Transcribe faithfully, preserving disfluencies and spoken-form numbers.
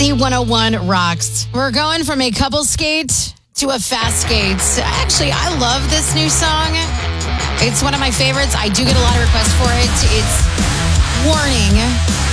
Z one oh one rocks. We're going from a couple skate to a fast skate. Actually, I love this new song. It's one of my favorites. I do get a lot of requests for it. It's Warning